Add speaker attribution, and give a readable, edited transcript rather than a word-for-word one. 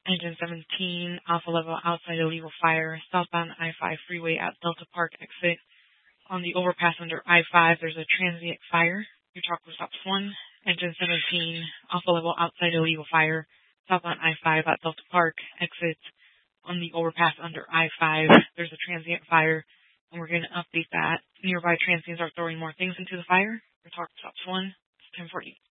Speaker 1: Engine 17, alpha level outside illegal fire, southbound I-5 freeway at Delta Park exit. On the overpass under I-5, there's a transient fire. Your truck was stops 1. Engine 17, alpha level outside illegal fire, southbound I-5 at Delta Park exit. On the overpass under I-5, there's a transient fire, and we're going to update that. Nearby transients are throwing more things into the fire. Your truck stops 1. It's 10:40.